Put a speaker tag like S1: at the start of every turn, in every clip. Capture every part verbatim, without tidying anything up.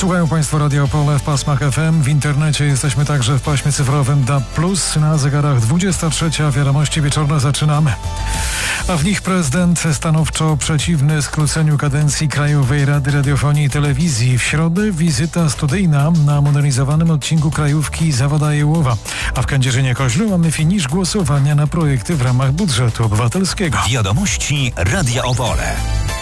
S1: Słuchają Państwo Radio Opole w pasmach F M. W internecie jesteśmy także w paśmie cyfrowym D A B plus. Na zegarach dwudziesta trzecia. Wiadomości wieczorne zaczynamy. A w nich prezydent stanowczo przeciwny skróceniu kadencji Krajowej Rady Radiofonii i Telewizji. W środę wizyta studyjna na modernizowanym odcinku Krajówki Zawada Jełowa. A w Kędzierzynie-Koźlu mamy finisz głosowania na projekty w ramach budżetu obywatelskiego.
S2: Wiadomości Radia Opole.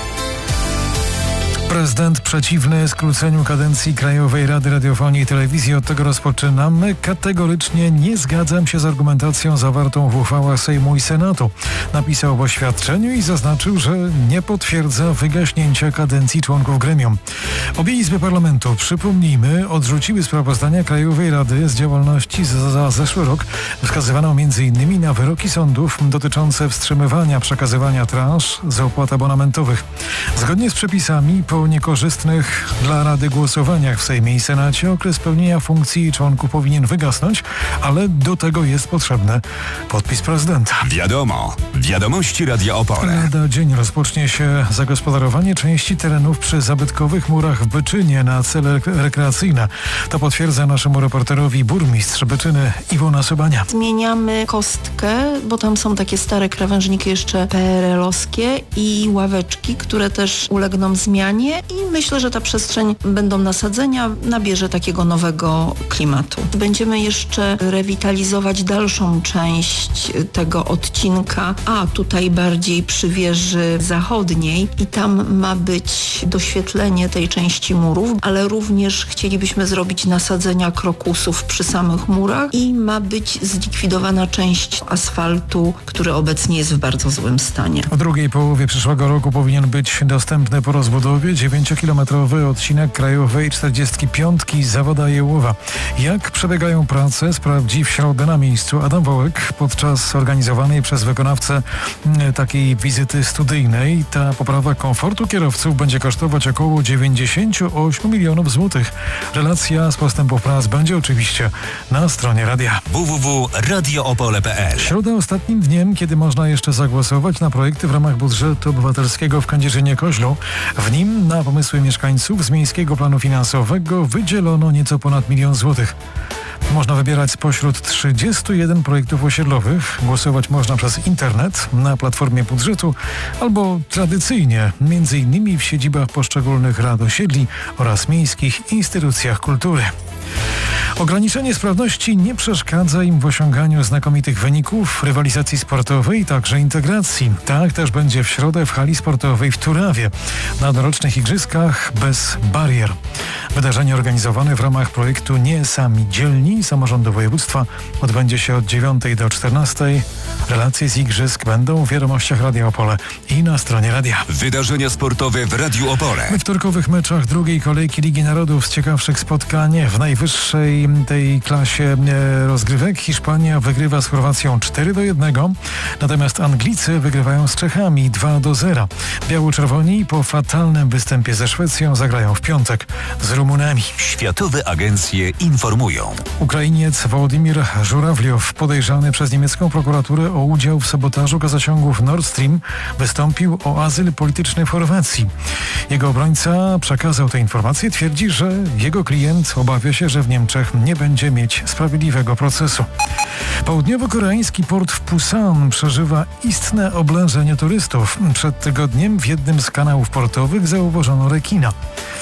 S1: Prezydent przeciwny skróceniu kadencji Krajowej Rady Radiofonii i Telewizji. Od tego rozpoczynamy. Kategorycznie nie zgadzam się z argumentacją zawartą w uchwałach Sejmu i Senatu. Napisał w oświadczeniu i zaznaczył, że nie potwierdza wygaśnięcia kadencji członków gremium. Obie izby parlamentu, przypomnijmy, odrzuciły sprawozdania Krajowej Rady z działalności za, za zeszły rok. Wskazywano między innymi na wyroki sądów dotyczące wstrzymywania przekazywania transz z opłat abonamentowych. Zgodnie z przepisami po niekorzystnych dla Rady głosowaniach w Sejmie i Senacie okres pełnienia funkcji członków powinien wygasnąć, ale do tego jest potrzebny podpis prezydenta.
S2: Wiadomo. Wiadomości Radia Opole.
S1: Lada dzień rozpocznie się zagospodarowanie części terenów przy zabytkowych murach w Byczynie na cele rekreacyjne. To potwierdza naszemu reporterowi burmistrz Byczyny Iwona Sobania.
S3: Zmieniamy kostkę, bo tam są takie stare krawężniki jeszcze P R L-owskie i ławeczki, które też ulegną zmianie. I myślę, że ta przestrzeń, będą nasadzenia, nabierze takiego nowego klimatu. Będziemy jeszcze rewitalizować dalszą część tego odcinka, a tutaj bardziej przy wieży zachodniej i tam ma być doświetlenie tej części murów, ale również chcielibyśmy zrobić nasadzenia krokusów przy samych murach i ma być zlikwidowana część asfaltu, który obecnie jest w bardzo złym stanie.
S1: W drugiej połowie przyszłego roku powinien być dostępny po rozbudowie dziewięciokilometrowy odcinek Krajowej czterdziestki piątki Zawada Jełowa. Jak przebiegają prace, sprawdzi w środę na miejscu Adam Wołek podczas organizowanej przez wykonawcę takiej wizyty studyjnej. Ta poprawa komfortu kierowców będzie kosztować około dziewięćdziesiąt osiem milionów złotych. Relacja z postępów prac będzie oczywiście na stronie radia.
S2: w w w kropka radio opole kropka p l.
S1: Środa ostatnim dniem, kiedy można jeszcze zagłosować na projekty w ramach budżetu obywatelskiego w Kędzierzynie-Koźlu. W nim na pomysły mieszkańców z Miejskiego Planu Finansowego wydzielono nieco ponad milion złotych. Można wybierać spośród trzydziestu jeden projektów osiedlowych. Głosować można przez internet, na platformie budżetu albo tradycyjnie, między innymi w siedzibach poszczególnych rad osiedli oraz miejskich instytucjach kultury. Ograniczenie sprawności nie przeszkadza im w osiąganiu znakomitych wyników, rywalizacji sportowej, także integracji. Tak też będzie w środę w hali sportowej w Turawie, na dorocznych igrzyskach bez barier. Wydarzenie organizowane w ramach projektu Nie Sami Dzielni Samorządu Województwa odbędzie się od dziewiątej do czternastej. Relacje z igrzysk będą w wiadomościach Radia Opole i na stronie radia.
S2: Wydarzenia sportowe w Radiu Opole.
S1: We wtorkowych meczach drugiej kolejki Ligi Narodów z ciekawszych spotkań w najwyższej tej klasie rozgrywek Hiszpania wygrywa z Chorwacją cztery do jednego, natomiast Anglicy wygrywają z Czechami dwa do zera. Biało-czerwoni po fatalnym występie ze Szwecją zagrają w piątek z Rumunami.
S2: Światowe agencje informują.
S1: Ukrainiec Wołodymyr Żurawliow, podejrzany przez niemiecką prokuraturę o udział w sabotażu gazociągów Nord Stream, wystąpił o azyl polityczny w Chorwacji. Jego obrońca przekazał te informacje, twierdzi, że jego klient obawia się, że w Niemczech nie będzie mieć sprawiedliwego procesu. Południowo-koreański port w Pusan przeżywa istne oblężenie turystów. Przed tygodniem w jednym z kanałów portowych zauważono rekina.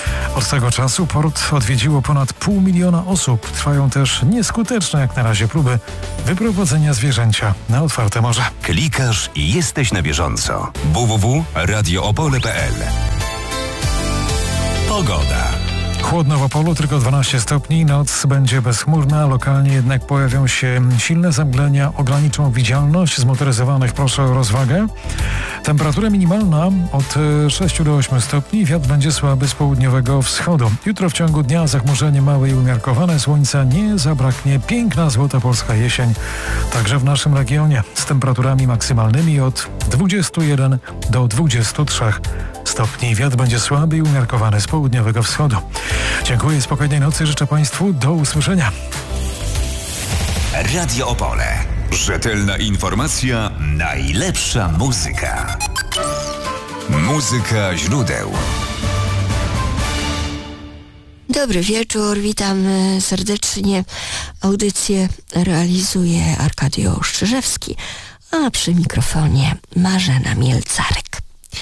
S1: Od tego czasu port odwiedziło ponad pół miliona osób. Trwają też nieskuteczne jak na razie próby wyprowadzenia zwierzęcia na otwarte morze.
S2: Klikasz i jesteś na bieżąco. w w w kropka radio opole kropka p l. Pogoda.
S1: Chłodno w Opolu, tylko dwanaście stopni, noc będzie bezchmurna, lokalnie jednak pojawią się silne zamglenia, ograniczą widzialność zmotoryzowanych, proszę o rozwagę. Temperatura minimalna od sześciu do ośmiu stopni, wiatr będzie słaby z południowego wschodu. Jutro w ciągu dnia zachmurzenie małe i umiarkowane, słońca nie zabraknie, piękna złota polska jesień, także w naszym regionie, z temperaturami maksymalnymi od dwudziestu jeden do dwudziestu trzech stopni. Wiatr będzie słaby i umiarkowany z południowego wschodu. Dziękuję, spokojnej nocy, życzę Państwu, do usłyszenia.
S2: Radio Opole. Rzetelna informacja, najlepsza muzyka. Muzyka źródeł.
S4: Dobry wieczór, witam serdecznie. Audycję realizuje Arkadiusz Czyżewski, a przy mikrofonie Marzena Mielcarek.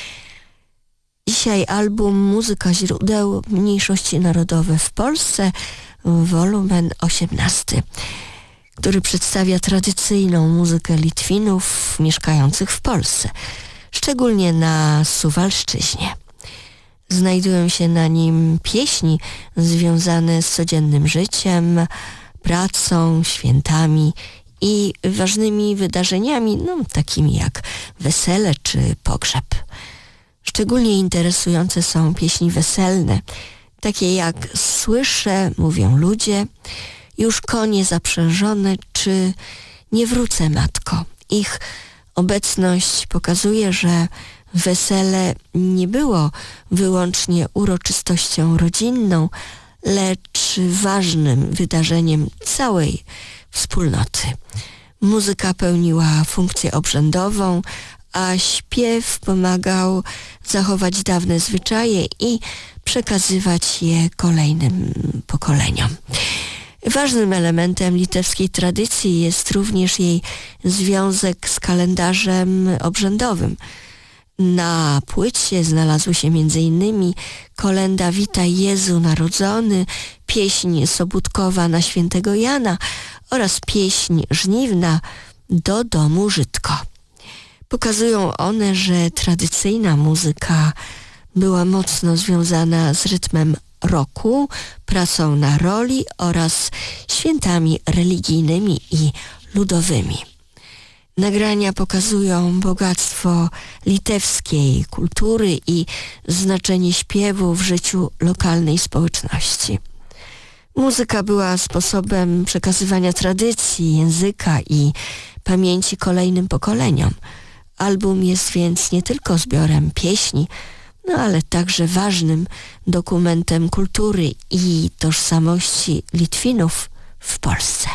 S4: Dzisiaj album Muzyka źródeł mniejszości narodowe w Polsce, wolumen osiemnasty, który przedstawia tradycyjną muzykę Litwinów mieszkających w Polsce, szczególnie na Suwalszczyźnie. Znajdują się na nim pieśni związane z codziennym życiem, pracą, świętami i ważnymi wydarzeniami, no, takimi jak wesele czy pogrzeb. Szczególnie interesujące są pieśni weselne, takie jak Słyszę, mówią ludzie, Już konie zaprzężone czy Nie wrócę, matko. Ich obecność pokazuje, że wesele nie było wyłącznie uroczystością rodzinną, lecz ważnym wydarzeniem całej wspólnoty. Muzyka pełniła funkcję obrzędową, a śpiew pomagał zachować dawne zwyczaje i przekazywać je kolejnym pokoleniom. Ważnym elementem litewskiej tradycji jest również jej związek z kalendarzem obrzędowym. Na płycie znalazły się między innymi kolenda Witaj Jezu Narodzony, pieśń sobótkowa na świętego Jana oraz pieśń żniwna Do domu Żydko. Pokazują one, że tradycyjna muzyka była mocno związana z rytmem roku, pracą na roli oraz świętami religijnymi i ludowymi. Nagrania pokazują bogactwo litewskiej kultury i znaczenie śpiewu w życiu lokalnej społeczności. Muzyka była sposobem przekazywania tradycji, języka i pamięci kolejnym pokoleniom. Album jest więc nie tylko zbiorem pieśni, no ale także ważnym dokumentem kultury i tożsamości Litwinów w Polsce.